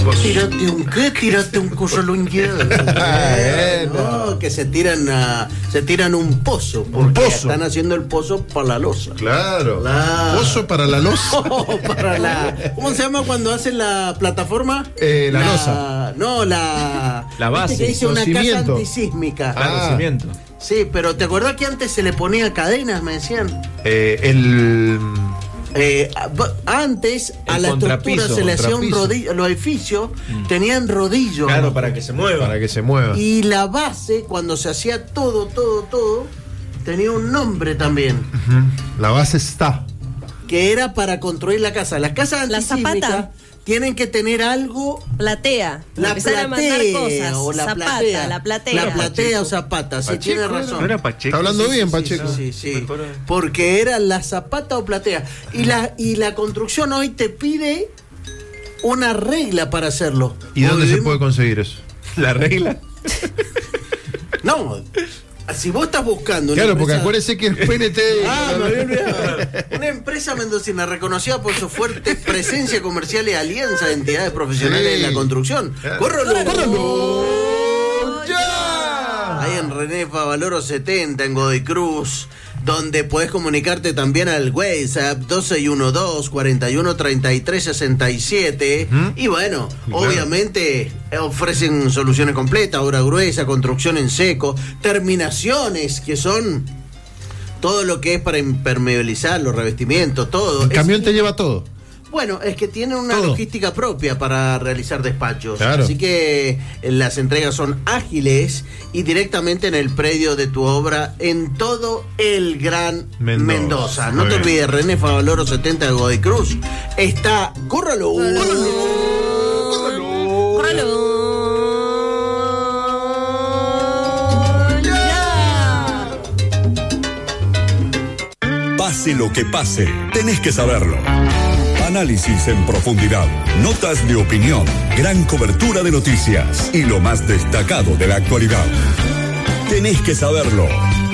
pozo. Tírate un cosolungueo. No, que se tiran un pozo. Porque están haciendo el pozo para la loza. Claro. Pozo para la loza. ¿Cómo se llama cuando hacen la plataforma? La loza. No, la base. Que dice una cimiento. casa antisísmica. Los cimientos. Sí, pero ¿te acordás que antes se le ponía cadenas, me decían? Antes a la estructura se le hacía un rodillo. Los edificios tenían rodillos. Claro, para que se mueva. Y la base, cuando se hacía todo, tenía un nombre también. Uh-huh. La base está. Que era para construir la casa. Las casas antisísmicas tienen que tener algo. Platea. La platea o la platea. La platea. La platea o zapata. Sí, tiene razón. ¿No era Pacheco? Está hablando bien, Pacheco. Sí. Porque era la zapata o platea. Y la construcción hoy te pide una regla para hacerlo. ¿Y dónde se puede conseguir eso? ¿La regla? No. Si vos estás buscando una empresa... porque acuérdese que el PNT... me había olvidado. Una empresa mendocina reconocida por su fuerte presencia comercial y alianza de entidades profesionales en la construcción. ¡Córralo! ¡Ya! Ahí en René Favaloro 70, en Godoy Cruz, donde podés comunicarte también al WhatsApp 2612-413367. Y bueno, obviamente ofrecen soluciones completas, obra gruesa, construcción en seco, terminaciones, que son todo lo que es para impermeabilizar los revestimientos, todo. El camión te lleva todo. Bueno, es que tienen una logística propia para realizar despachos. Claro. Así que las entregas son ágiles y directamente en el predio de tu obra en todo el Gran Mendoza. No te olvides, René Favaloro 70 de Godoy Cruz. Está... ¡Córralo! Pase lo que pase, tenés que saberlo. Análisis en profundidad, notas de opinión, gran cobertura de noticias y lo más destacado de la actualidad. Tenés que saberlo.